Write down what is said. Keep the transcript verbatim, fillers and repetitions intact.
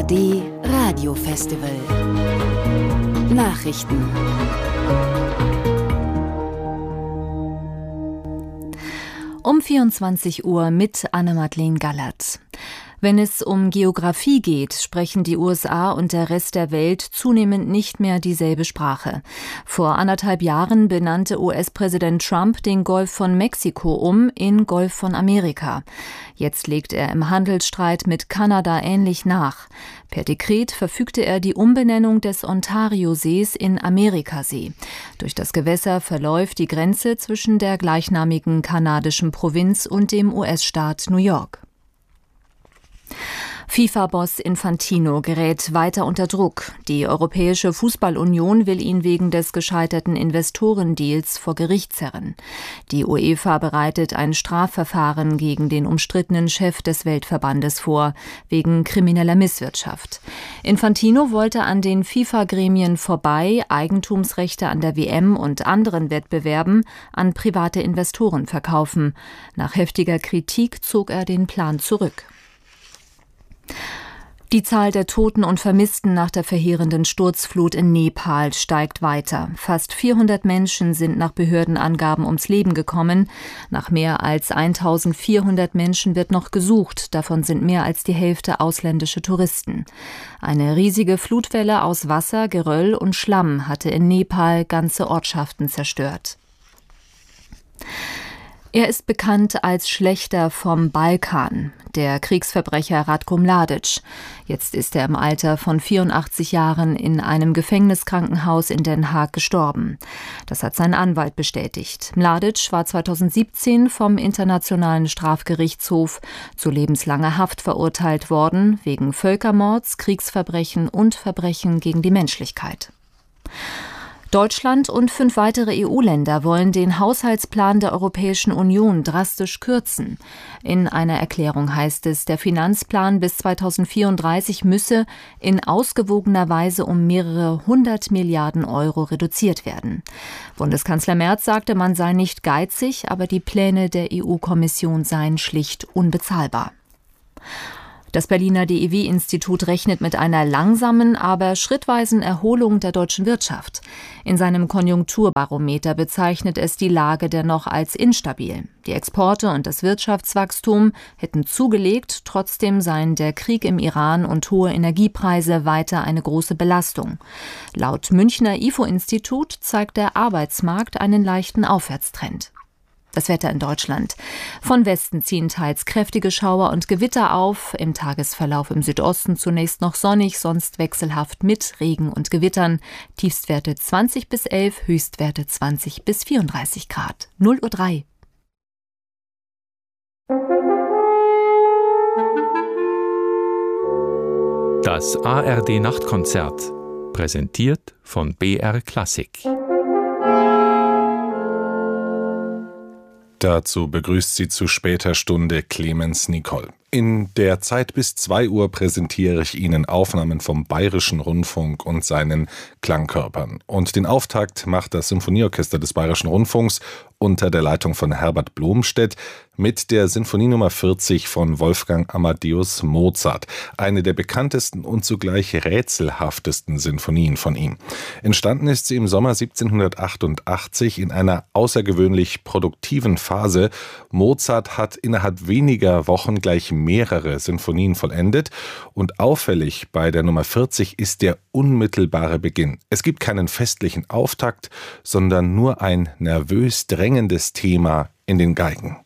D Radiofestival. Nachrichten. Um vierundzwanzig Uhr mit Anne-Madeleine Gallert. Wenn es um Geografie geht, sprechen die U S A und der Rest der Welt zunehmend nicht mehr dieselbe Sprache. Vor anderthalb Jahren benannte U S-Präsident Trump den Golf von Mexiko um in Golf von Amerika. Jetzt legt er im Handelsstreit mit Kanada ähnlich nach. Per Dekret verfügte er die Umbenennung des Ontariosees in Amerikasee. Durch das Gewässer verläuft die Grenze zwischen der gleichnamigen kanadischen Provinz und dem U S-Staat New York. FIFA-Boss Infantino gerät weiter unter Druck. Die Europäische Fußballunion will ihn wegen des gescheiterten Investorendeals vor Gericht zerren. Die UEFA bereitet ein Strafverfahren gegen den umstrittenen Chef des Weltverbandes vor, wegen krimineller Misswirtschaft. Infantino wollte an den FIFA-Gremien vorbei Eigentumsrechte an der W M und anderen Wettbewerben an private Investoren verkaufen. Nach heftiger Kritik zog er den Plan zurück. Die Zahl der Toten und Vermissten nach der verheerenden Sturzflut in Nepal steigt weiter. Fast vierhundert Menschen sind nach Behördenangaben ums Leben gekommen. Nach mehr als eintausendvierhundert Menschen wird noch gesucht. Davon sind mehr als die Hälfte ausländische Touristen. Eine riesige Flutwelle aus Wasser, Geröll und Schlamm hatte in Nepal ganze Ortschaften zerstört. Er ist bekannt als Schlächter vom Balkan, der Kriegsverbrecher Ratko Mladic. Jetzt ist er im Alter von vierundachtzig Jahren in einem Gefängniskrankenhaus in Den Haag gestorben. Das hat sein Anwalt bestätigt. Mladic war zweitausendsiebzehn vom Internationalen Strafgerichtshof zu lebenslanger Haft verurteilt worden, wegen Völkermords, Kriegsverbrechen und Verbrechen gegen die Menschlichkeit. Deutschland und fünf weitere E U-Länder wollen den Haushaltsplan der Europäischen Union drastisch kürzen. In einer Erklärung heißt es, der Finanzplan bis zweitausendvierunddreißig müsse in ausgewogener Weise um mehrere hundert Milliarden Euro reduziert werden. Bundeskanzler Merz sagte, man sei nicht geizig, aber die Pläne der E U-Kommission seien schlicht unbezahlbar. Das Berliner D I W-Institut rechnet mit einer langsamen, aber schrittweisen Erholung der deutschen Wirtschaft. In seinem Konjunkturbarometer bezeichnet es die Lage dennoch als instabil. Die Exporte und das Wirtschaftswachstum hätten zugelegt, trotzdem seien der Krieg im Iran und hohe Energiepreise weiter eine große Belastung. Laut Münchner I F O-Institut zeigt der Arbeitsmarkt einen leichten Aufwärtstrend. Das Wetter in Deutschland. Von Westen ziehen teils kräftige Schauer und Gewitter auf. Im Tagesverlauf im Südosten zunächst noch sonnig, sonst wechselhaft mit Regen und Gewittern. Tiefstwerte zwanzig bis elf, Höchstwerte zwanzig bis vierunddreißig Grad. null Uhr drei. Das A R D-Nachtkonzert. Präsentiert von B R Klassik. Dazu begrüßt sie zu später Stunde Clemens Nicole. In der Zeit bis zwei Uhr präsentiere ich Ihnen Aufnahmen vom Bayerischen Rundfunk und seinen Klangkörpern. Und den Auftakt macht das Symphonieorchester des Bayerischen Rundfunks unter der Leitung von Herbert Blomstedt mit der Sinfonie Nummer vierzig von Wolfgang Amadeus Mozart, eine der bekanntesten und zugleich rätselhaftesten Sinfonien von ihm. Entstanden ist sie im Sommer siebzehnhundertachtundachtzig in einer außergewöhnlich produktiven Phase. Mozart hat innerhalb weniger Wochen gleich mehrere Sinfonien vollendet und auffällig bei der Nummer vierzig ist der unmittelbare Beginn. Es gibt keinen festlichen Auftakt, sondern nur ein nervös drängendes Thema in den Geigen.